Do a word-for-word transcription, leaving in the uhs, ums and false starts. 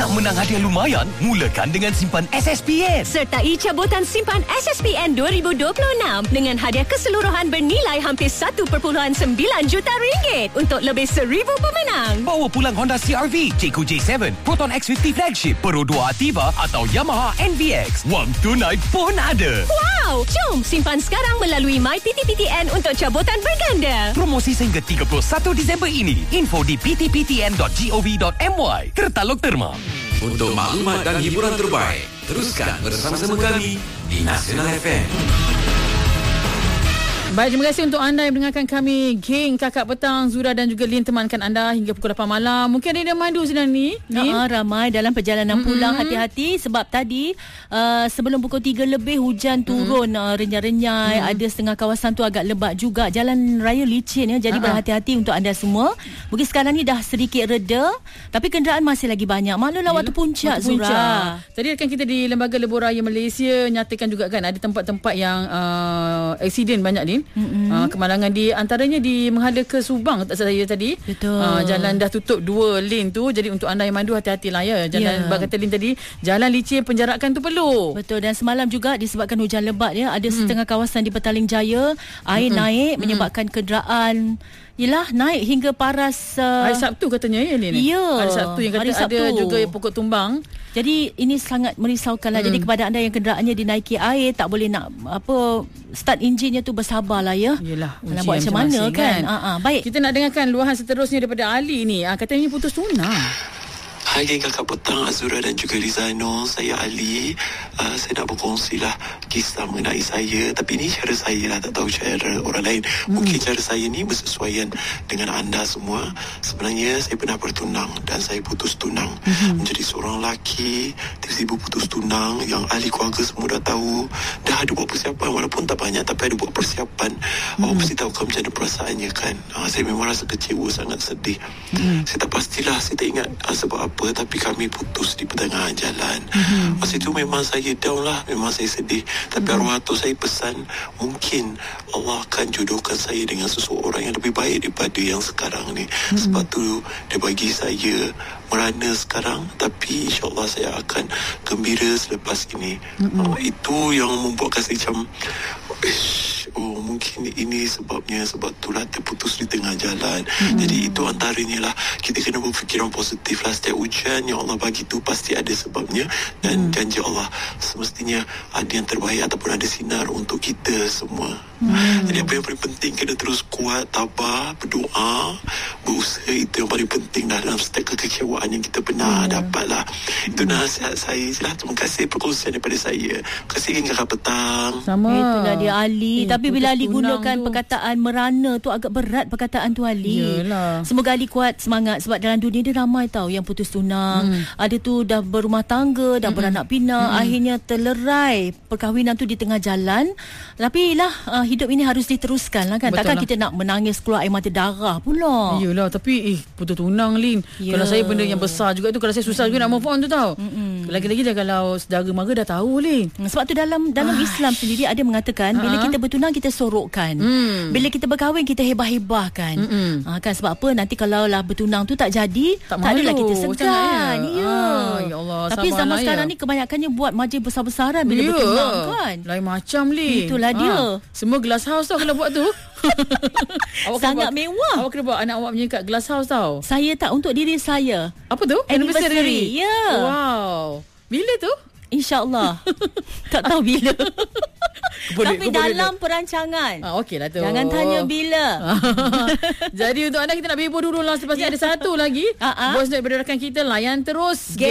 Nak menang hadiah lumayan? Mulakan dengan simpan S S P N. Sertai cabutan simpan S S P N dua ribu dua puluh enam dengan hadiah keseluruhan bernilai hampir satu perpuluhan sembilan juta ringgit untuk lebih seribu pemenang. Bawa pulang Honda C R V, J Q J tujuh, Proton X lima puluh Flagship, Pro dua Ativa atau Yamaha N V X. Wang tunai pun ada. Wow! Jom simpan sekarang melalui My P T P T N untuk cabutan berganda. Promosi sehingga tiga puluh satu Disember ini. Info di p t p t n dot gov dot m y. Tertaluk Terma. Untuk maklumat dan hiburan terbaik, teruskan bersama-sama kami di Nasional F M. Baik, terima kasih untuk anda yang mendengarkan kami, geng Kakak Petang. Zura dan juga Lin temankan anda hingga pukul lapan malam. Mungkin ada yang mandu sedang ni, Lin? Uh, ramai dalam perjalanan mm-hmm. pulang. Hati-hati sebab tadi uh, sebelum pukul tiga lebih hujan turun, mm-hmm. uh, renyai-renyai. Mm-hmm. Ada setengah kawasan tu agak lebat juga. Jalan raya licin ya. Jadi uh-huh. berhati-hati untuk anda semua. Mungkin sekarang ni dah sedikit reda, tapi kenderaan masih lagi banyak. Maklumlah waktu puncak, waktu Zura. Puncak. Tadi kan kita di Lembaga Lebuh Raya Malaysia nyatakan juga kan ada tempat-tempat yang uh, aksiden banyak, Lin. Mm-hmm. Uh, kemalangan di antaranya di menghadap ke Subang tak saya tadi. Betul. Uh, jalan dah tutup dua lane tu. Jadi untuk anda yang mandu hati-hatilah ya. Jalan yeah. Kata Lin tadi, jalan licin, penjarakan tu perlu. Betul. Dan semalam juga disebabkan hujan lebat ya, ada hmm. setengah kawasan di Petaling Jaya air hmm. naik menyebabkan hmm. kenderaan Yelah naik hingga paras uh... hari Sabtu katanya ya Lin. Ya. Hari Sabtu yang kata ada juga pokok tumbang. Jadi ini sangat merisaukanlah. Hmm. Jadi kepada anda yang kenderaannya dinaiki air, tak boleh nak apa start enjinnya tu, bersabarlah ya. Yelah, nak buat macam mana kan, kan? Uh-uh. Baik, kita nak dengarkan luahan seterusnya daripada Ali ni. uh, Katanya putus tunang. Hai geng Kakak Petang, Azura dan juga Rizano. Saya Ali. uh, Saya nak berkongsi lah kisah mengenai saya. Tapi ni cara saya lah, tak tahu cara orang lain. hmm. Mungkin cara saya ni bersesuaian dengan anda semua. Sebenarnya saya pernah bertunang dan saya putus tunang. hmm. Menjadi seorang lelaki, tiba-tiba putus tunang. Yang ahli keluarga semua dah tahu. Dah ada buat persiapan, walaupun tak banyak, tapi ada buat persiapan. hmm. Awak mesti tahu kan macam mana perasaannya kan. uh, Saya memang rasa kecewa, sangat sedih. hmm. Saya tak pastilah, saya tak ingat uh, sebab apa, tapi kami putus di pertengahan jalan. Mm-hmm. Masa itu memang saya down lah, memang saya sedih. Tapi mm-hmm. arwah tu saya pesan, mungkin Allah akan jodohkan saya dengan seseorang yang lebih baik daripada yang sekarang ni. Mm-hmm. Sebab tu dia bagi saya merana sekarang, tapi insyaAllah saya akan gembira selepas ini. Mm-hmm. uh, Itu yang membuatkan saya macam ish, oh mungkin ini sebabnya, sebab itulah terputus di tengah jalan. Mm-hmm. Jadi itu antaranya lah, kita kena berfikiran positif lah. Setiap ujian yang Allah bagi tu pasti ada sebabnya. Dan mm-hmm. janji Allah semestinya ada yang terbaik ataupun ada sinar untuk kita semua. mm-hmm. Jadi apa yang paling penting, kena terus kuat, tabah, berdoa, berusaha. Itu yang paling penting dah dalam setiap kekecewaan yang kita pernah mm-hmm. dapat lah. Itu nasihat saya lah. Terima kasih perkongsian daripada saya. Terima kasih Kakak Petang. Sama. Itulah dia Ali. eh, Tapi bila Ali gunakan tu perkataan merana tu, agak berat perkataan tu Ali. Yelah. Semoga Ali kuat semangat. Sebab dalam dunia dia ramai tau yang putus tunang. hmm. Ada tu dah berumah tangga, dah hmm. beranak pinak, hmm. akhirnya terlerai perkahwinan tu di tengah jalan. Tapi lah uh, hidup ini harus diteruskan lah kan. Betul Takkan lah. Kita nak menangis keluar air mata darah pula. Yelah, tapi eh putus tunang Lin. Yeah. Kalau saya benda yang besar juga tu, kalau saya susah mm. juga nak move on tu tau. Mm-mm. Lagi-lagi dah kalau saudara mara dah tahu Lin. Sebab tu dalam dalam Islam sendiri ada mengatakan, bila kita bertunang kita sorokkan. Mm. Bila kita berkahwin kita hebah-hebahkan. Ha, kan sebab apa, nanti kalau lah bertunang tu tak jadi, tak, tak adalah kita segan. Ya. Ah, ya Allah, tapi zaman ya. sekarang ni kebanyakannya buat majlis besar-besaran bila ya. bertunang kan. Lain macam Lin. Itulah ha. dia. Semua glass house tau kalau buat tu. Awak sangat buat, mewah. Awak kena buat anak awak punya kat glass house tau. Saya tak, untuk diri saya. Apa tu? Anniversary. Ya. Yeah. Wow. Bila tu? InsyaAllah. Tak tahu bila. Boleh, tapi dalam boleh. perancangan. Ah, okeylah tu. Jangan tanya bila. Jadi untuk anda, kita nak bebel dulu lah. Selepas ni ada satu lagi. Uh-huh. Bos daripada rakan kita, layan terus.